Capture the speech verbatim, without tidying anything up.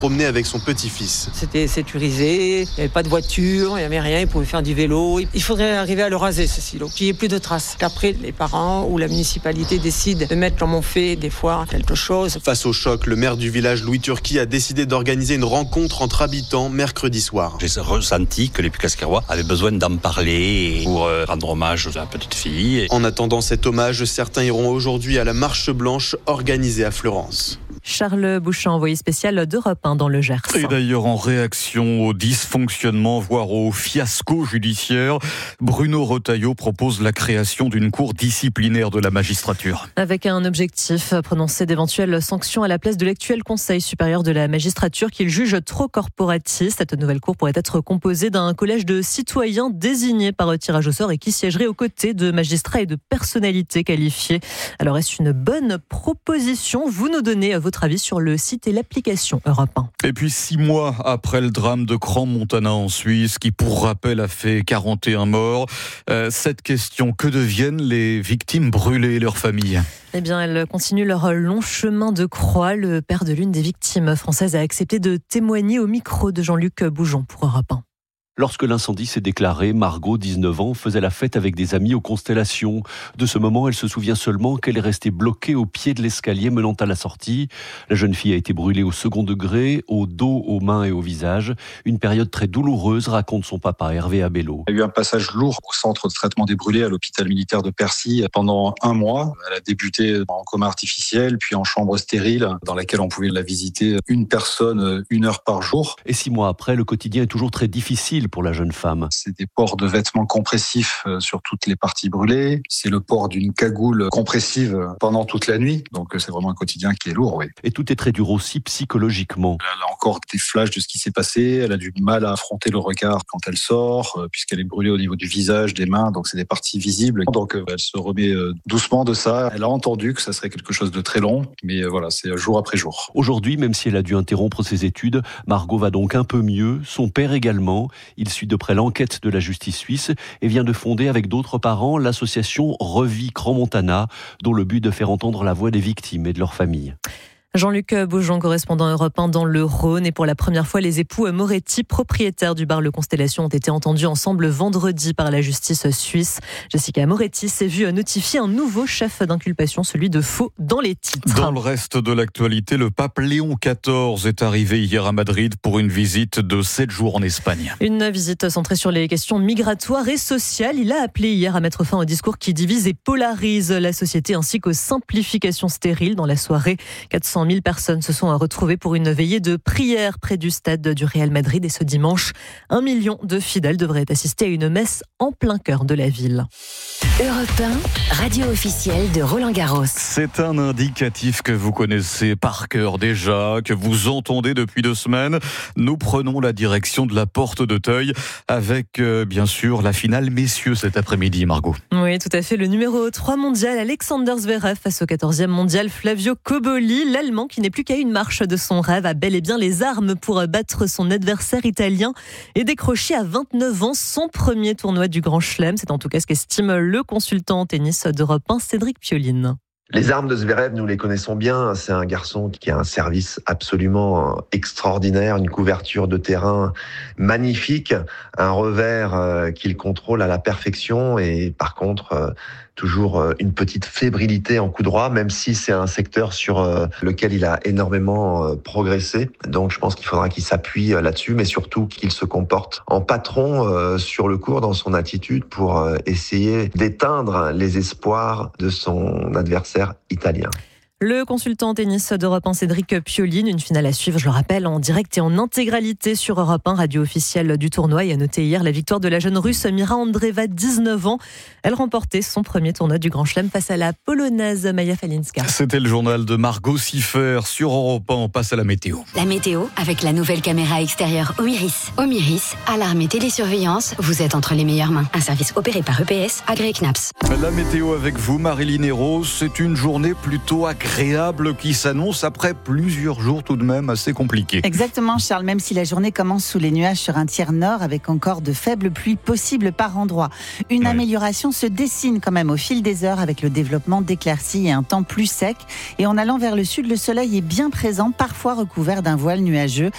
promener avec son petit-fils. C'était sécurisé, il n'y avait pas de voiture, il n'y avait rien, ils pouvaient faire du vélo. Il faudrait arriver à le raser, ce silo, qu'il n'y ait plus de traces. Qu'après, les parents ou la municipalité décident de mettre, comme on fait des fois, quelque chose. Face au choc, le maire du village, Louis Turquie, a décidé d'organiser une rencontre entre habitants mercredi soir. J'ai ressenti que les Pucasquerois avaient besoin d'en parler pour rendre hommage à la petite fille. En attendant cet hommage, certains iront aujourd'hui à la marche blanche organisée à Fleurance. Charles Bouchin, envoyé spécial d'Europe un dans le Gers. Et d'ailleurs, en réaction au dysfonctionnement, voire au fiasco judiciaire, Bruno Retailleau propose la création d'une cour disciplinaire de la magistrature. Avec un objectif, prononcer d'éventuelles sanctions à la place de l'actuel Conseil supérieur de la magistrature qu'il juge trop corporatiste. Cette nouvelle cour pourrait être composée d'un collège de citoyens désignés par tirage au sort et qui siégerait aux côtés de magistrats et de personnalités qualifiées. Alors, est-ce une bonne proposition ? Vous nous donnez votre avis sur le site et l'application Europe un. Et puis six mois après le drame de Crans-Montana en Suisse, qui pour rappel a fait quarante et un morts, euh, cette question, que deviennent les victimes brûlées et leurs familles ? Eh bien, elles continuent leur long chemin de croix. Le père de l'une des victimes françaises a accepté de témoigner au micro de Jean-Luc Boujon pour Europe un. Lorsque l'incendie s'est déclaré, Margot, dix-neuf ans, faisait la fête avec des amis aux Constellations. De ce moment, elle se souvient seulement qu'elle est restée bloquée au pied de l'escalier menant à la sortie. La jeune fille a été brûlée au second degré, au dos, aux mains et au visage. Une période très douloureuse, raconte son papa, Hervé Abello. Il y a eu un passage lourd au centre de traitement des brûlés à l'hôpital militaire de Percy pendant un mois. Elle a débuté en coma artificiel, puis en chambre stérile, dans laquelle on pouvait la visiter une personne, une heure par jour. Et six mois après, le quotidien est toujours très difficile pour la jeune femme. C'est des ports de vêtements compressifs sur toutes les parties brûlées. C'est le port d'une cagoule compressive pendant toute la nuit. Donc c'est vraiment un quotidien qui est lourd, oui. Et tout est très dur aussi psychologiquement. Elle a encore des flashs de ce qui s'est passé. Elle a du mal à affronter le regard quand elle sort, puisqu'elle est brûlée au niveau du visage, des mains. Donc c'est des parties visibles. Donc elle se remet doucement de ça. Elle a entendu que ça serait quelque chose de très long. Mais voilà, c'est jour après jour. Aujourd'hui, même si elle a dû interrompre ses études, Margot va donc un peu mieux. Son père également. Il suit de près l'enquête de la justice suisse et vient de fonder avec d'autres parents l'association Revie Crans-Montana, dont le but est de faire entendre la voix des victimes et de leurs familles. Jean-Luc Boujon, correspondant Europe un dans le Rhône. Et pour la première fois, les époux Moretti, propriétaires du bar Le Constellation, ont été entendus ensemble vendredi par la justice suisse. Jessica Moretti s'est vue notifier un nouveau chef d'inculpation, celui de faux dans les titres. Dans le reste de l'actualité, le pape Léon quatorze est arrivé hier à Madrid pour une visite de sept jours en Espagne. Une visite centrée sur les questions migratoires et sociales. Il a appelé hier à mettre fin au discours qui divise et polarise la société ainsi qu'aux simplifications stériles. Dans la soirée, quatre cent mille personnes se sont retrouvées pour une veillée de prière près du stade du Real Madrid. Et ce dimanche, un million de fidèles devraient assister à une messe en plein cœur de la ville. Europe un, radio officielle de Roland Garros. C'est un indicatif que vous connaissez par cœur déjà, que vous entendez depuis deux semaines. Nous prenons la direction de la Porte d'Auteuil avec, euh, bien sûr, la finale messieurs cet après-midi, Margot. Oui, tout à fait. Le numéro trois mondial, Alexander Zverev, face au quatorzième mondial, Flavio Cobolli. L'Allemand, qui n'est plus qu'à une marche de son rêve, a bel et bien les armes pour battre son adversaire italien et décrocher à vingt-neuf ans son premier tournoi du Grand Chelem. C'est en tout cas ce qu'estime le consultant en tennis d'Europe un, Cédric Pioline. Les armes de Zverev, nous les connaissons bien. C'est un garçon qui a un service absolument extraordinaire, une couverture de terrain magnifique, un revers qu'il contrôle à la perfection et par contre toujours une petite fébrilité en coup droit, même si c'est un secteur sur lequel il a énormément progressé. Donc je pense qu'il faudra qu'il s'appuie là-dessus, mais surtout qu'il se comporte en patron sur le court dans son attitude pour essayer d'éteindre les espoirs de son adversaire italien. Le consultant tennis d'Europe un, Cédric Pioline. Une finale à suivre, je le rappelle, en direct et en intégralité sur Europe un, radio officielle du tournoi. Et à noter hier la victoire de la jeune Russe Mira Andreeva, dix-neuf ans. Elle remportait son premier tournoi du Grand Chelem face à la Polonaise Maja Falinska. C'était le journal de Margot Siffer sur Europe un. On passe à la météo. La météo avec la nouvelle caméra extérieure Omiris. Omiris, alarme et télésurveillance, vous êtes entre les meilleures mains. Un service opéré par E P S, agréé C N A P S. La météo avec vous, Marilyn Hérault. C'est une journée plutôt agréable. agréable qui s'annonce après plusieurs jours tout de même assez compliqués. Exactement Charles, même si la journée commence sous les nuages sur un tiers nord avec encore de faibles pluies possibles par endroits. Une ouais. amélioration se dessine quand même au fil des heures avec le développement d'éclaircies et un temps plus sec. Et en allant vers le sud, le soleil est bien présent, parfois recouvert d'un voile nuageux